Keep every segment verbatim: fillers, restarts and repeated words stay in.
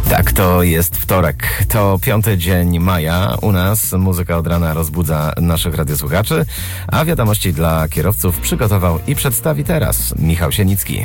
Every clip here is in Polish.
Tak, to jest wtorek. To piąty dzień maja. U nas muzyka od rana rozbudza naszych radiosłuchaczy, a wiadomości dla kierowców przygotował i przedstawi teraz Michał Sienicki.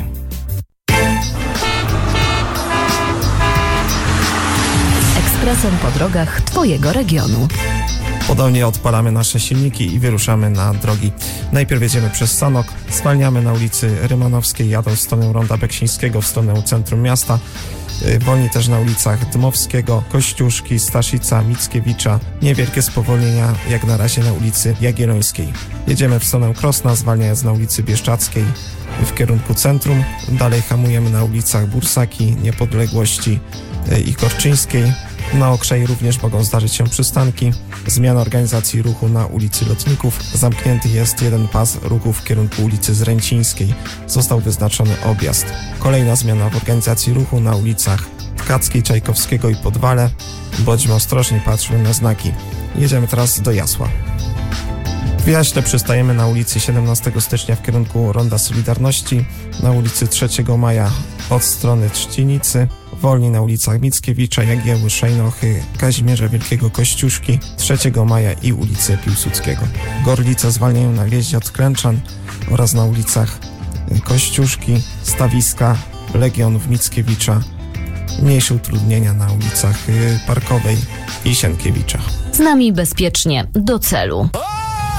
Ekspresem po drogach Twojego regionu. Podobnie odpalamy nasze silniki i wyruszamy na drogi. Najpierw jedziemy przez Sanok, zwalniamy na ulicy Rymanowskiej, jadąc w stronę Ronda Beksińskiego, w stronę centrum miasta. Wolni też na ulicach Dmowskiego, Kościuszki, Staszica, Mickiewicza. Niewielkie spowolnienia jak na razie na ulicy Jagiellońskiej. Jedziemy w stronę Krosna, zwalniając na ulicy Bieszczackiej w kierunku centrum. Dalej hamujemy na ulicach Bursaki, Niepodległości i Korczyńskiej. Na Okrzei również mogą zdarzyć się przystanki. Zmiana organizacji ruchu na ulicy Lotników. Zamknięty jest jeden pas ruchu w kierunku ulicy Zręcińskiej. Został wyznaczony objazd. Kolejna zmiana w organizacji ruchu na ulicach Tkackiej, Czajkowskiego i Podwale. Bądźmy ostrożni, patrzmy na znaki. Jedziemy teraz do Jasła. W Jaśle przystajemy na ulicy siedemnastego stycznia w kierunku Ronda Solidarności, na ulicy trzeciego maja od strony Trzcinicy, wolni na ulicach Mickiewicza, Jagieły, Szejnochy, Kazimierza Wielkiego, Kościuszki, trzeciego maja i ulicy Piłsudskiego. Gorlice zwalniają na wjeździe od Klęczan oraz na ulicach Kościuszki, Stawiska, Legionów, Mickiewicza. Mniejsze utrudnienia na ulicach Parkowej i Sienkiewicza. Z nami bezpiecznie do celu.